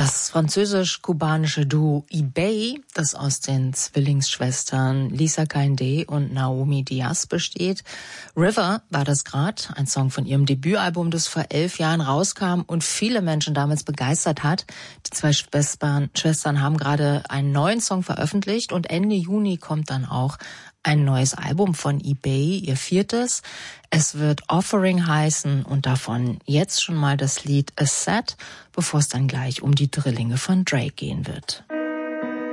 Das französisch-kubanische Duo eBay, das aus den Zwillingsschwestern Lisa Kainde und Naomi Diaz besteht. River war das grad, ein Song von ihrem Debütalbum, das vor 11 Jahren rauskam und viele Menschen damals begeistert hat. Die zwei Schwestern haben gerade einen neuen Song veröffentlicht und Ende Juni kommt dann auch ein neues Album von eBay, ihr 4. Es wird Offering heißen und davon jetzt schon mal das Lied A Set, bevor es dann gleich um die Drillinge von Drake gehen wird.